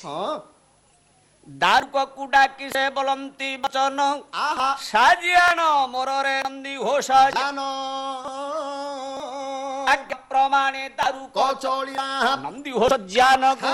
ଦାରୁକକୁ ଡାକି ସେ ବୋଲନ୍ତି ବଚନ ସାଜିଆନ ମୋରରେ ନନ୍ଦୀ ଘୋଷ ପ୍ରମାଣେ ଦାରୁକ ଚଳିଆ ନନ୍ଦୀ ଘୋଷ ଜ୍ଞାନକୁ